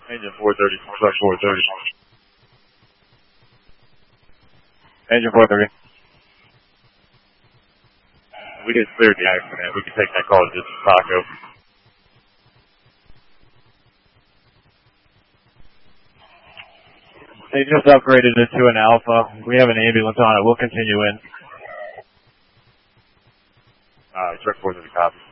Engine 430, truck 430. Engine 430. We just cleared the accident. We can take that call to just Taco. They just upgraded it to an Alpha. We have an ambulance on it. We'll continue in. Truck 430 copy.